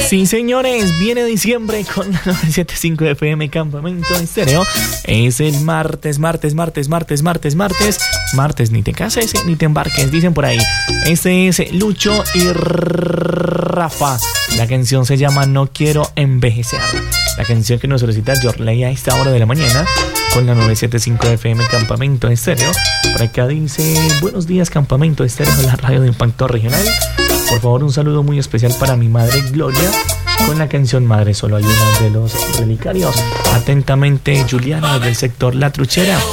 Sí, señores, viene diciembre con la 975 FM Campamento Estéreo. Es el martes, ni te cases ni te embarques, dicen por ahí. Este es Lucho y Rafa. La canción se llama No Quiero Envejecer. La canción que nos solicita Yorley a esta hora de la mañana con la 975 FM Campamento Estéreo. Por acá dice: buenos días, Campamento Estéreo, la radio de Impacto Regional. Por favor, un saludo muy especial para mi madre Gloria con la canción Madre Solo Hay Una de los Relicarios. Atentamente, Juliana, del sector La Truchera.